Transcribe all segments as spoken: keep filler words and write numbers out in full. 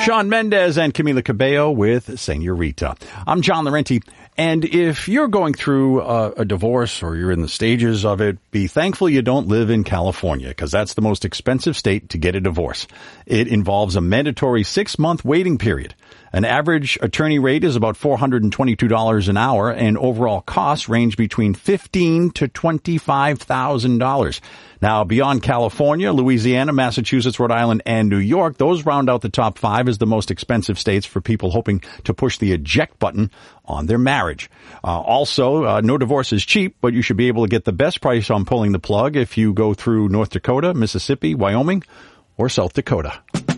Shawn Mendes and Camila Cabello with Senorita. I'm John Laurenti, and if you're going through a, a divorce or you're in the stages of it, be thankful you don't live in California, because that's the most expensive state to get a divorce. It involves a mandatory six-month waiting period. An average attorney rate is about four hundred twenty-two dollars an hour, and overall costs range between fifteen thousand dollars to twenty-five thousand dollars. Now, beyond California, Louisiana, Massachusetts, Rhode Island, and New York, those round out the top five as the most expensive states for people hoping to push the eject button on their marriage. Uh, also, uh, no divorce is cheap, but you should be able to get the best price on pulling the plug if you go through North Dakota, Mississippi, Wyoming, or South Dakota.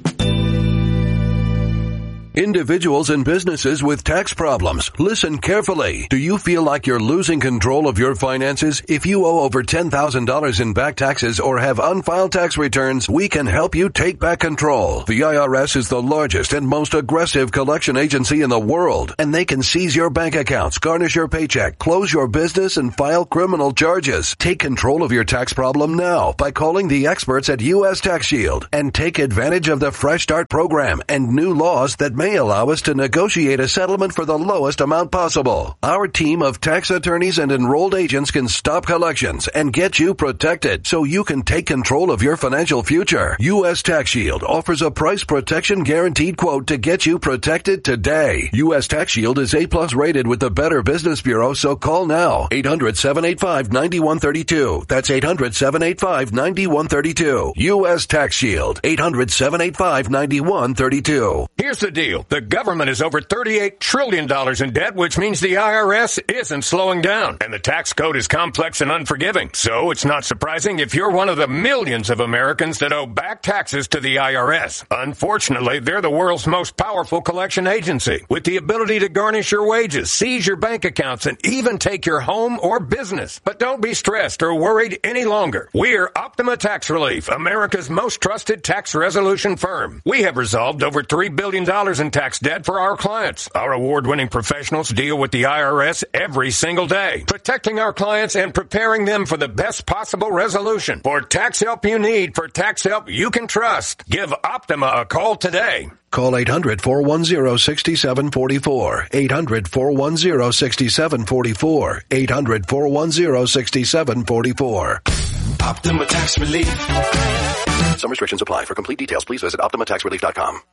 Individuals and businesses with tax problems, listen carefully. Do you feel like you're losing control of your finances? If you owe over ten thousand dollars in back taxes or have unfiled tax returns, we can help you take back control. The I R S is the largest and most aggressive collection agency in the world, and they can seize your bank accounts, garnish your paycheck, close your business, and file criminal charges. Take control of your tax problem now by calling the experts at U S Tax Shield and take advantage of the Fresh Start program and new laws that may allow us to negotiate a settlement for the lowest amount possible. Our team of tax attorneys and enrolled agents can stop collections and get you protected so you can take control of your financial future. U S Tax Shield offers a price protection guaranteed quote to get you protected today. U S Tax Shield is A plus rated with the Better Business Bureau, so call now. eight hundred, seven eight five, nine one three two. That's eight hundred, seven eight five, nine one three two. U S Tax Shield. eight hundred, seven eight five, nine one three two. Here's the deal. The government is over thirty-eight trillion dollars in debt, which means the I R S isn't slowing down. And the tax code is complex and unforgiving. So it's not surprising if you're one of the millions of Americans that owe back taxes to the I R S. Unfortunately, they're the world's most powerful collection agency, with the ability to garnish your wages, seize your bank accounts, and even take your home or business. But don't be stressed or worried any longer. We're Optima Tax Relief, America's most trusted tax resolution firm. We have resolved over three billion dollars in tax debt for our clients. Our award-winning professionals deal with the I R S every single day, protecting our clients and preparing them for the best possible resolution. For tax help you need, for tax help you can trust, give Optima a call today. Call eight hundred, four one zero, six seven four four. eight hundred, four one zero, six seven four four. eight hundred, four one zero, six seven four four. Optima Tax Relief. Some restrictions apply. For complete details, please visit optima tax relief dot com.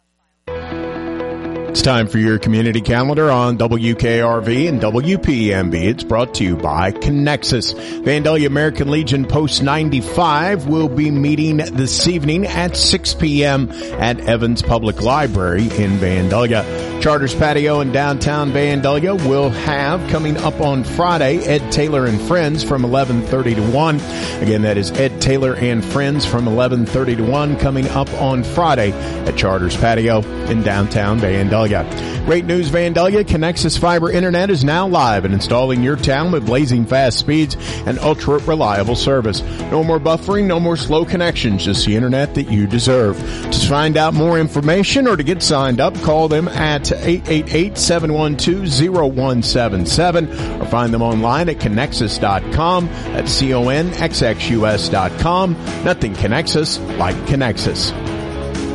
It's time for your community calendar on W K R V and W P M B. It's brought to you by Connexus. Vandalia American Legion Post ninety-five will be meeting this evening at six p.m. at Evans Public Library in Vandalia. Charters Patio in downtown Vandalia will have, coming up on Friday, Ed Taylor and Friends from eleven thirty to one. Again, that is Ed Taylor and Friends from eleven thirty to one coming up on Friday at Charters Patio in downtown Vandalia. Great news, Vandalia. Connexus Fiber Internet is now live and installed in your town with blazing fast speeds and ultra reliable service. No more buffering, no more slow connections, just the internet that you deserve. To find out more information or to get signed up, call them at eight eight eight, seven one two, zero one seven seven or find them online at connexus dot com. That's C O N X X U S dot com. Nothing Connexus like Connexus.